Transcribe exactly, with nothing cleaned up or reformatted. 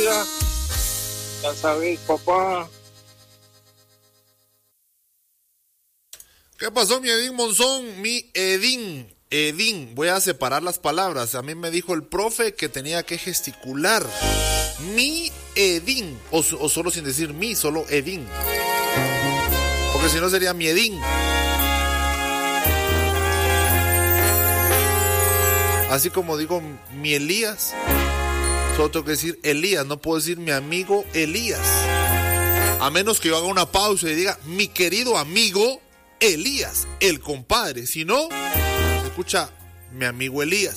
vida. Ya sabes, papá. ¿Qué pasó, mi Edín Monzón? Mi Edín, Edín. Voy a separar las palabras. A mí me dijo el profe que tenía que gesticular. Mi Edín. O, o solo sin decir mi, solo Edín. Porque si no sería mi Edín. Así como digo mi Elías. Solo tengo que decir Elías. No puedo decir mi amigo Elías. A menos que yo haga una pausa y diga mi querido amigo Elías, el compadre. Si no, escucha, mi amigo Elías.